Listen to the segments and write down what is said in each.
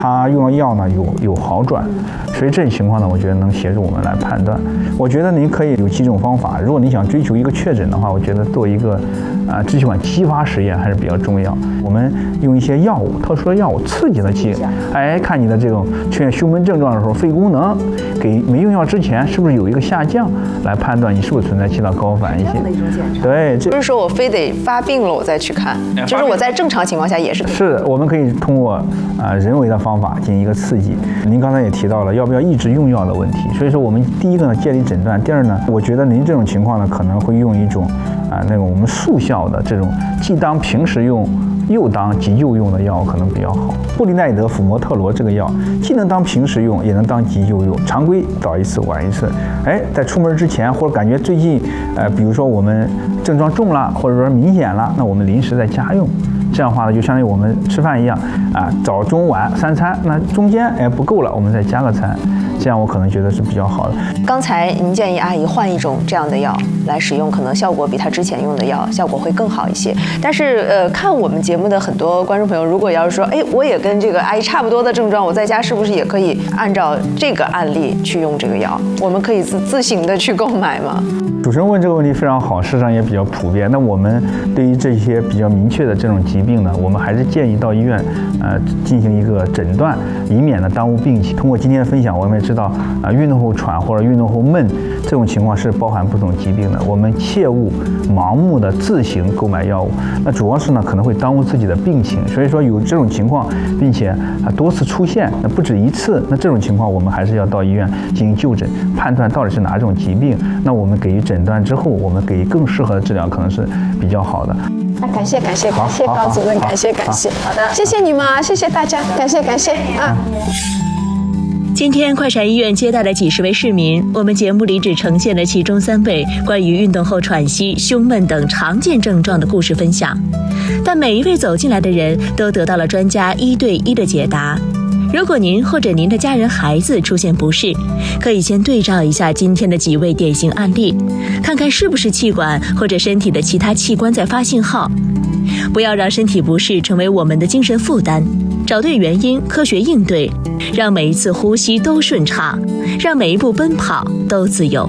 他用了药呢有好转，所以这种情况呢，我觉得能协助我们来判断。我觉得您可以有几种方法，如果你想追求一个确诊的话，我觉得做一个支气管激发实验还是比较重要。我们用一些药物，特殊的药物刺激了气，看你的这种出现胸闷症状的时候，肺功能给没用药之前是不是有一个下降，来判断你是不是存在气道高反应性。对， 不是说我非得发病了我再去看，就是我在正常情况下也是。 是，我们可以通过人为的方法进行一个刺激。您刚才也提到了要不要一直用药的问题，所以说我们第一个呢建立诊断，第二呢，我觉得您这种情况呢可能会用一种那种我们速效的这种既当平时用又当急救用的药可能比较好。布利奈德辅摩特罗这个药既能当平时用，也能当急救用，常规早一次晚一次。在出门之前或者感觉最近比如说我们症状重了，或者说明显了，那我们临时再加用。这样的话呢，就相当于我们吃饭一样早中晚3餐，那中间不够了，我们再加个餐，这样我可能觉得是比较好的。 刚才您建议阿姨换一种这样的药来使用，可能效果比她之前用的药效果会更好一些。但是看我们节目的很多观众朋友，如果要是说我也跟这个阿姨差不多的症状，我在家是不是也可以按照这个案例去用这个药？我们可以自行的去购买吗？ 主持人问这个问题非常好，事实上也比较普遍。那我们对于这些比较明确的这种疾病呢，我们还是建议到医院进行一个诊断，以免呢耽误病情。通过今天的分享，我们也知道运动后喘或者运动后闷这种情况是包含不同疾病的，我们切勿盲目的自行购买药物，那主要是呢可能会耽误自己的病情。所以说有这种情况，并且多次出现，那不止一次，那这种情况我们还是要到医院进行就诊，判断到底是哪种疾病。那我们给予诊断之后，我们给予更适合的治疗，可能是比较好的。 感谢高主任，感谢。好的，谢谢你们啊，谢谢大家，感谢啊。 今天快闪医院接待了几十位市民，我们节目里只呈现了其中3位关于运动后喘息、胸闷等常见症状的故事分享，但每一位走进来的人都得到了专家1对1的解答。如果您或者您的家人孩子出现不适，可以先对照一下今天的几位典型案例，看看是不是气管或者身体的其他器官在发信号。不要让身体不适成为我们的精神负担，找对原因，科学应对，让每一次呼吸都顺畅，让每一步奔跑都自由。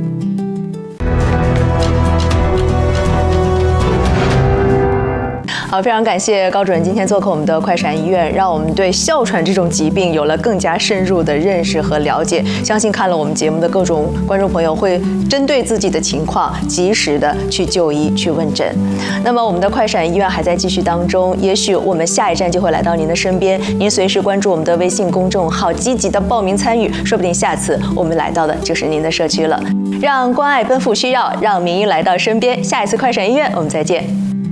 好，非常感谢高主任今天做客我们的快闪医院，让我们对哮喘这种疾病有了更加深入的认识和了解。相信看了我们节目的各种观众朋友会针对自己的情况及时的去就医去问诊。那么我们的快闪医院还在继续当中，也许我们下一站就会来到您的身边，您随时关注我们的微信公众号，积极的报名参与，说不定下次我们来到的就是您的社区了。让关爱奔赴需要，让名医来到身边。下一次快闪医院我们再见。